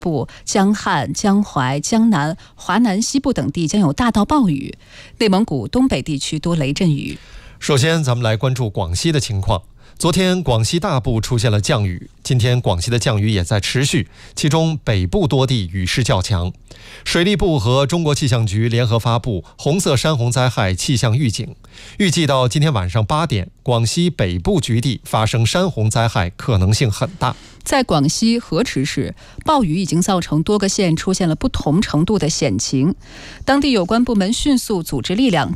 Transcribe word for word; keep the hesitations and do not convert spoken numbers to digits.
部、江汉、江淮、江南、华南西部等地将有大到暴雨，内蒙古东北地区多雷阵雨。 首先，咱们来关注广西的情况。昨天广西大部出现了降雨，今天广西的降雨也在持续，其中北部多地雨势较强。水利部和中国气象局联合发布红色山洪灾害气象预警，预计到今天晚上八点，广西北部局地发生山洪灾害可能性很大。 在广西河池市，暴雨已经造成多个县出现了不同程度的险情，当地有关部门迅速组织力量，